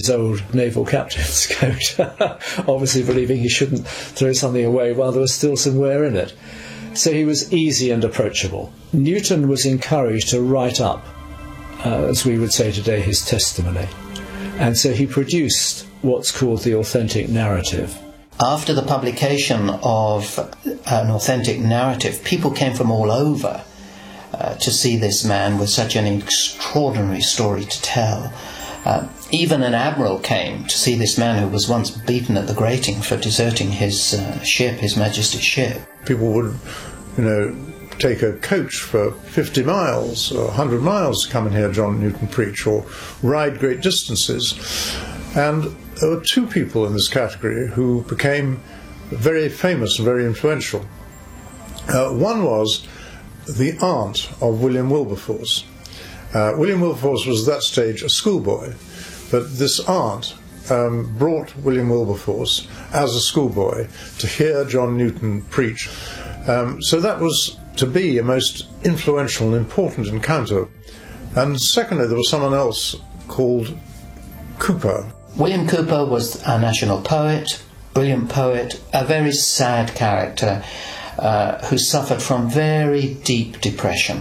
his old naval captain's coat, obviously believing he shouldn't throw something away while there was still some wear in it. So he was easy and approachable. Newton was encouraged to write up, as we would say today, his testimony. And so he produced what's called the authentic narrative. After the publication of an authentic narrative, people came from all over to see this man with such an extraordinary story to tell. Even an admiral came to see this man who was once beaten at the grating for deserting his ship, His Majesty's ship. People would, take a coach for 50 miles or 100 miles to come and hear John Newton preach, or ride great distances. And there were two people in this category who became very famous and very influential. One was the aunt of William Wilberforce. William Wilberforce was at that stage a schoolboy, but this aunt brought William Wilberforce as a schoolboy to hear John Newton preach. So that was to be a most influential and important encounter. And secondly, there was someone else called Cowper. William Cowper was a national poet, brilliant poet, a very sad character who suffered from very deep depression.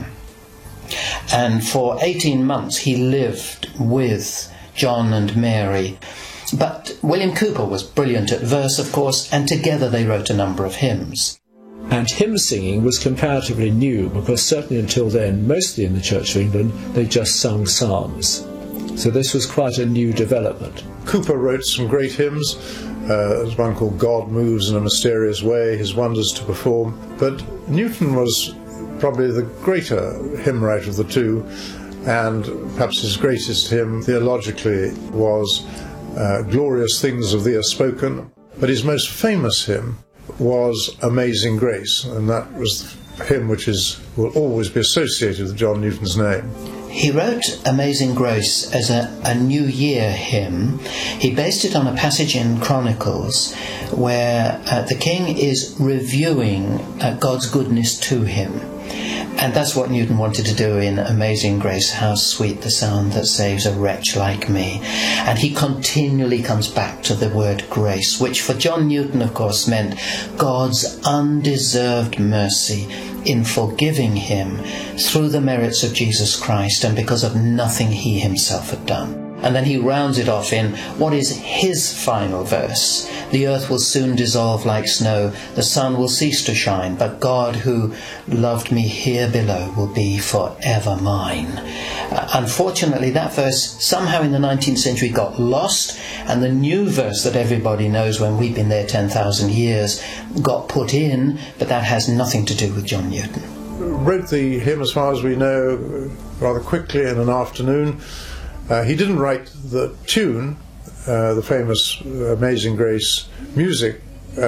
And for 18 months he lived with John and Mary. But William Cowper was brilliant at verse, of course, and together they wrote a number of hymns. And hymn singing was comparatively new, because certainly until then, mostly in the Church of England, they just sung psalms. So this was quite a new development. Cowper wrote some great hymns. There's one called God Moves in a Mysterious Way, His Wonders to Perform. But Newton was probably the greater hymn writer of the two, and perhaps his greatest hymn theologically was Glorious Things of Thee Are Spoken. But his most famous hymn was Amazing Grace, and that was the hymn which will always be associated with John Newton's name. He wrote Amazing Grace as a New Year hymn. He based it on a passage in Chronicles where the king is reviewing God's goodness to him. And that's what Newton wanted to do in Amazing Grace, how sweet the sound that saves a wretch like me. And he continually comes back to the word grace, which for John Newton, of course, meant God's undeserved mercy in forgiving him through the merits of Jesus Christ and because of nothing he himself had done. And then he rounds it off in what is his final verse. The earth will soon dissolve like snow, the sun will cease to shine, but God who loved me here below will be forever mine. Unfortunately, that verse somehow in the 19th century got lost, and the new verse that everybody knows when we've been there 10,000 years got put in, but that has nothing to do with John Newton. Wrote the hymn, as far as we know, rather quickly in an afternoon. He didn't write the tune. The famous Amazing Grace music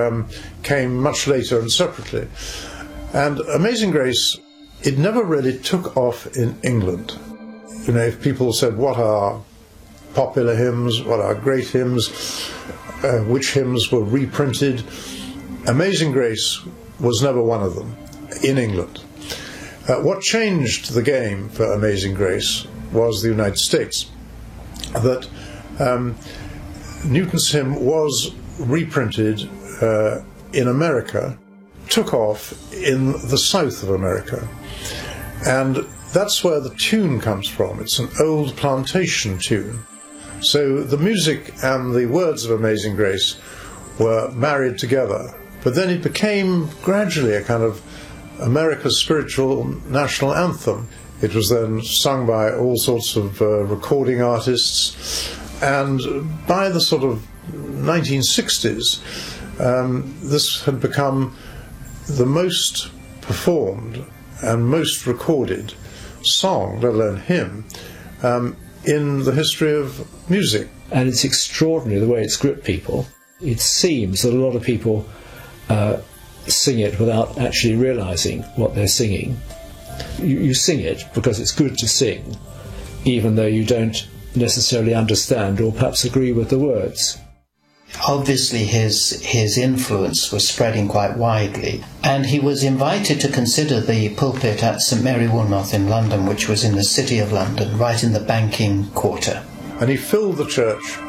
came much later and separately. And Amazing Grace, it never really took off in England. If people said, what are popular hymns, what are great hymns, which hymns were reprinted, Amazing Grace was never one of them in England. What changed the game for Amazing Grace was the United States. That Newton's hymn was reprinted in America, took off in the south of America, and that's where the tune comes from. It's an old plantation tune. So the music and the words of Amazing Grace were married together, but then it became gradually a kind of America's spiritual national anthem. It was then sung by all sorts of recording artists, and by the sort of 1960s, this had become the most performed and most recorded song, let alone hymn, in the history of music. And it's extraordinary the way it's gripped people. It seems that a lot of people sing it without actually realising what they're singing. You sing it because it's good to sing, even though you don't necessarily understand or perhaps agree with the words. Obviously his influence was spreading quite widely, and he was invited to consider the pulpit at St Mary Woolnoth in London, which was in the city of London, right in the banking quarter. And he filled the church